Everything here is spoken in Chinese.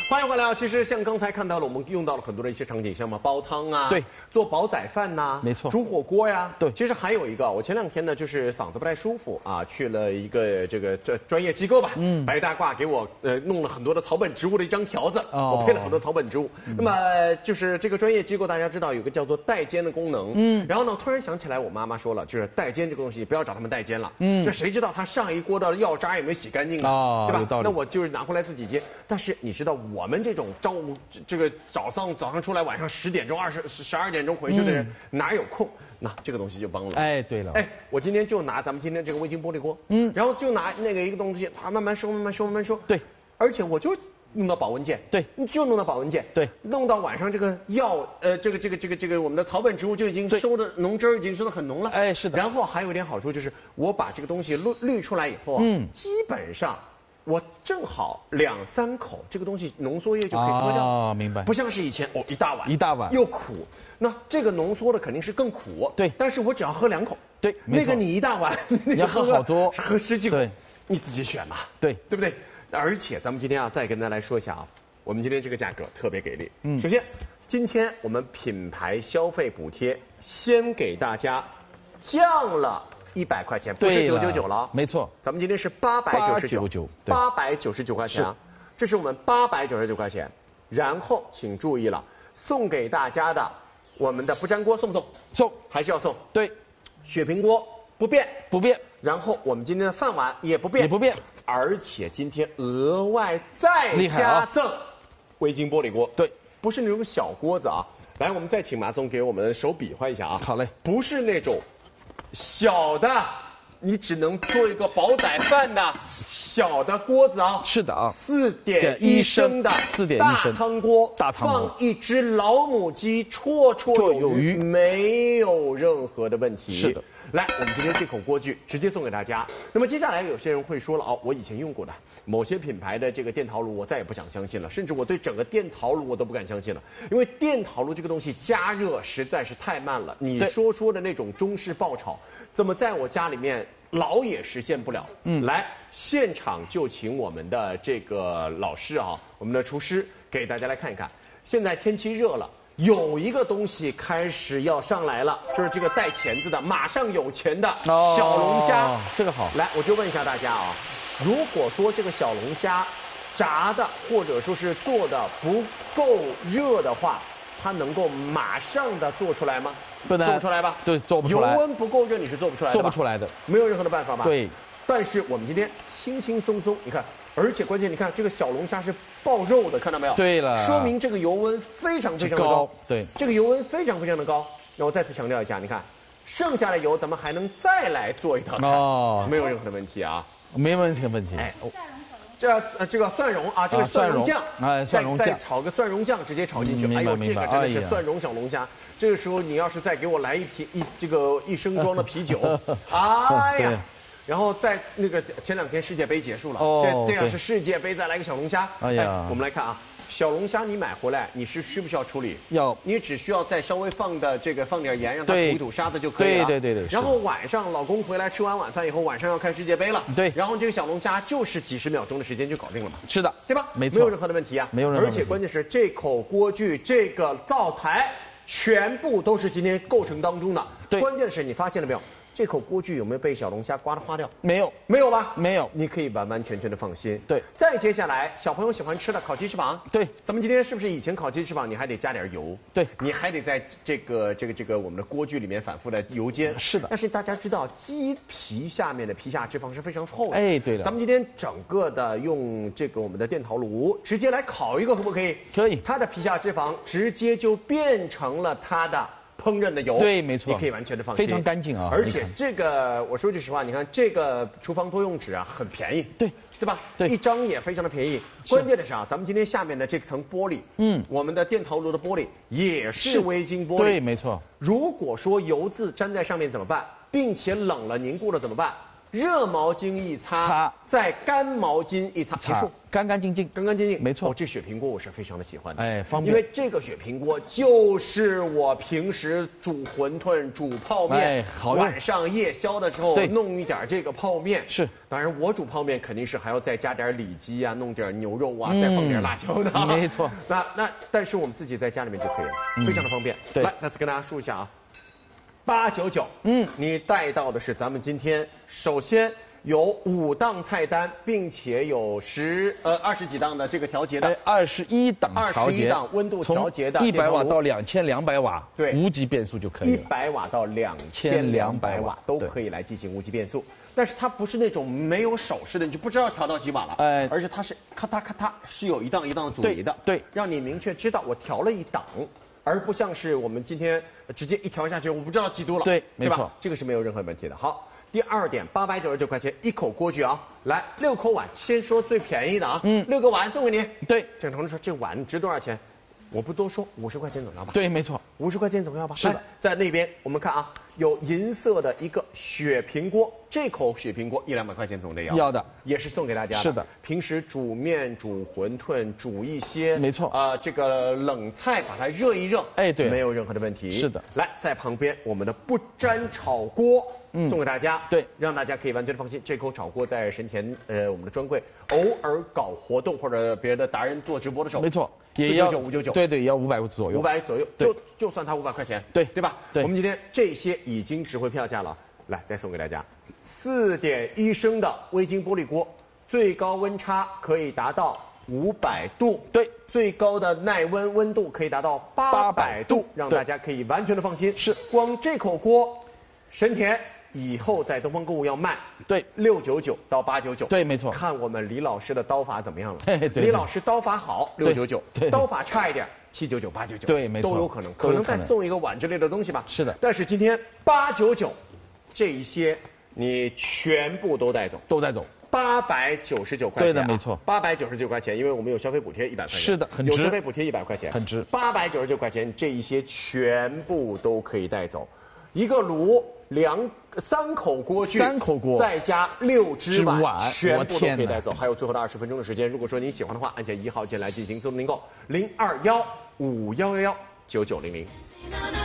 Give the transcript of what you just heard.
欢迎回来啊！其实像刚才看到了，我们用到了很多的一些场景，像什么煲汤啊， 对， 做煲仔饭呐， 没错， 煮火锅呀， 对。 其实还有一个，我前2天呢就是嗓子不太舒服啊，去了一个这专业机构吧，白大褂给我弄了很多的草本植物的一张条子，我配了很多草本植物。那么就是这个专业机构，大家知道有个叫做代煎的功能，然后呢，突然想起来，我妈妈说了，就是代煎这个东西不要找他们代煎了，这谁知道他上一锅的药渣有没有洗干净啊，对吧？那我就是拿回来自己煎。但是你知道我们这种早上出来，晚上10点钟、12点钟回去的人，哪有空？那这个东西就帮了。 哎，对了， 我今天就拿咱们今天这个微晶玻璃锅，然后就拿那个一个东西，它慢慢收， 对， 而且我就弄到保温件， 对， 就弄到保温件， 对， 弄到晚上这个药，这个我们的草本植物就已经收的浓汁已经收的很浓了， 哎，是的。 然后还有一点好处就是，我把这个东西滤出来以后啊，基本上。我正好2、3口，这个东西浓缩液就可以喝掉。 哦，明白。 不像是以前一大碗又苦，那这个浓缩的肯定是更苦。 对， 但是我只要喝2口。 对， 那个你一大碗， 你要喝好多， 喝10几口， 对， 你自己选嘛。 对不对？而且咱们今天啊，再跟大家来说一下啊，我们今天这个价格特别给力。首先，今天我们品牌消费补贴先给大家降了。100块钱，不是999了， 没错， 咱们今天是899块钱啊，这是我们899块钱。然后请注意了，送给大家的我们的不粘锅送不送？ 送， 还是要送。 对， 雪平锅不变。然后我们今天的饭碗也不变，而且今天额外再加赠微晶玻璃锅。 对， 不是那种小锅子啊。来，我们再请马总给我们手比划一下啊。 好嘞， 不是那种。小的，你只能做一个煲仔饭的小的锅子啊。 是的啊 ，4.1升的大汤锅，放一只老母鸡，绰绰有余，没有任何的问题。 是的。 来，我们今天这口锅具直接送给大家。那么接下来有些人会说了哦，我以前用过的某些品牌的这个电陶炉，我再也不想相信了，甚至我对整个电陶炉我都不敢相信了，因为电陶炉这个东西加热实在是太慢了。你说的那种中式爆炒，怎么在我家里面老也实现不了？来，现场就请我们的这个老师啊，我们的厨师给大家来看一看。现在天气热了。有一个东西开始要上来了，就是这个带钳子的，马上有钱的小龙虾。 这个好。 来，我就问一下大家啊，如果说这个小龙虾炸的或者说是做的不够热的话，它能够马上的做出来吗？ 不能， 做不出来吧？ 对，做不出来。 油温不够热，你是做不出来的。 做不出来的， 没有任何的办法吧？ 对。 但是我们今天轻轻松松，你看。而且关键，你看这个小龙虾是爆肉的，看到没有？ 对了， 说明这个油温非常的高。 对， 这个油温非常的高。那我再次强调一下，你看，剩下的油咱们还能再来做一道菜，没有任何的问题啊， 没问题。 哎，这个蒜蓉啊，这个蒜蓉酱， 蒜蓉酱， 再炒个蒜蓉酱，直接炒进去。哎呦，这个真的是蒜蓉小龙虾。这个时候你要是再给我来一升装的啤酒，哎呀。然后在那个前2天世界杯结束了，这样是世界杯，再来个小龙虾。哎呀，我们来看啊，小龙虾你买回来你是需不需要处理？ 要， 你只需要再稍微放点盐，让它吐一吐沙子就可以了。 对。 然后晚上老公回来吃完晚饭以后，晚上要看世界杯了。 对。 然后这个小龙虾就是几10秒钟的时间就搞定了嘛。 是的， 对吧？ 没错， 没有任何的问题啊， 没有任何问题。 而且关键是这口锅具这个灶台全部都是今天构成当中的。对。关键是你发现了没有？这口锅具有没有被小龙虾刮得花掉？ 没有， 没有吧？ 没有， 你可以完完全全的放心。 对， 再接下来，小朋友喜欢吃的烤鸡翅膀。 对， 咱们今天是不是以前烤鸡翅膀你还得加点油？ 对， 你还得在这个我们的锅具里面反复的油煎。 是的， 但是大家知道，鸡皮下面的皮下脂肪是非常厚的。 哎，对的。 咱们今天整个的用我们的电陶炉直接来烤一个，可不可以？ 可以。 它的皮下脂肪直接就变成了它的烹饪的油。 对，没错， 你可以完全的放心， 非常干净啊。 而且这个我说句实话，你看这个厨房多用纸啊，很便宜，对吧？ 对， 一张也非常的便宜。关键的是啊，咱们今天下面的这层玻璃，我们的电陶炉的玻璃也是微晶玻璃， 对，没错。 如果说油渍粘在上面怎么办？并且冷了凝固了怎么办？ 热毛巾一擦，再干毛巾一擦，结束， 干干净净， 干干净净， 没错。 这雪平锅我是非常的喜欢的， 哎，方便。 因为这个雪平锅就是我平时煮馄饨、煮泡面，晚上夜宵的时候弄一点这个泡面。 是， 当然我煮泡面肯定是还要再加点里脊啊，弄点牛肉啊，再放点辣椒的。 没错。 但是我们自己在家里面就可以了，非常的方便。 对， 来再次跟大家说一下啊。899，你带到的是咱们今天首先有5档菜单，并且有20几档的这个调节的 ，21档调节， 21档温度调节的 ，100瓦到2200瓦， 对， 无级变速就可以了 ，100瓦到2200瓦都可以来进行无级变速。但是它不是那种没有手势的，你就不知道调到几瓦了，而且它是咔嗒咔嗒，是有一档一档的阻尼的， 对， 让你明确知道我调了一档。而不像是我们今天直接一调下去，我不知道几度了， 对，没错， 这个是没有任何问题的。好，第2点，899块钱1口锅具啊，来6口碗，先说最便宜的啊，6个碗送给你。 对， 这个同志说这碗值多少钱？我不多说，50块钱总要吧？ 对，没错 ，50块钱总要吧？ 是的， 在那边我们看啊，有银色的一个雪平锅，这口雪平锅100-200块钱总得要。 要的， 也是送给大家的。 是的， 平时煮面、煮馄饨、煮一些， 没错这个冷菜把它热一热， 哎，对， 没有任何的问题。 是的， 来，在旁边我们的不粘炒锅。送给大家， 对， 让大家可以完全的放心。这口炒锅在神田我们的专柜，偶尔搞活动或者别的达人做直播的时候， 没错，也要 499、599， 对，也要500左右 ，500左右，就算它500块钱， 对吧？ 对， 我们今天这些已经值回票价了，来再送给大家4.1升的微晶玻璃锅，最高温差可以达到500度， 对， 最高的耐温温度可以达到800度，让大家可以完全的放心。 是， 光这口锅，神田以后在东方购物要卖， 对 ，699到899， 对，没错。 看我们李老师的刀法怎么样了？ 对， 李老师刀法好，699， 对， 刀法差一点，799、899， 对，没错， 都有可能，可能再送一个碗之类的东西吧。 是的， 但是今天899，这一些你全部都带走， 都带走。 899块钱， 对的，没错 ，899块钱，因为我们有消费补贴100块钱， 是的，很值， 有消费补贴100块钱， 很值。 899块钱，这一些全部都可以带走，一个炉3口锅具 ，3口锅， 再加6只碗，全部都可以带走。还有最后的20分钟的时间，如果说您喜欢的话，按下1号键来进行自动订购，0215119900。